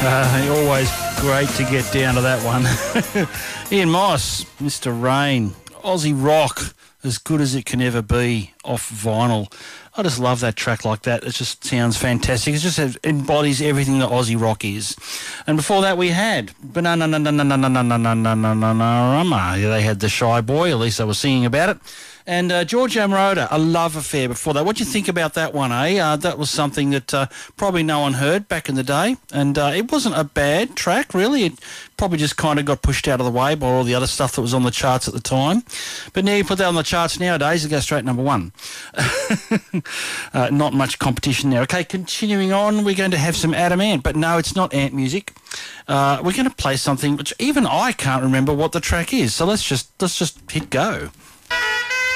Always great to get down to that one. Ian Moss, Mr. Rain, Aussie rock, as good as it can ever be off vinyl. I just love that track like that. It just sounds fantastic. It just embodies everything that Aussie rock is. And before that we had Banana. They had The Shy Boy, at least they were singing about it. And Giorgio Moroder, A Love Affair before that. What do you think about that one, eh? That was something that probably no one heard back in the day. And it wasn't a bad track, really. It probably just kind of got pushed out of the way by all the other stuff that was on the charts at the time. But now you put that on the charts nowadays, it goes straight number one. Not much competition there. Okay, continuing on, we're going to have some Adam Ant. But no, it's not Ant music. We're going to play something which even I can't remember what the track is. So let's just hit go.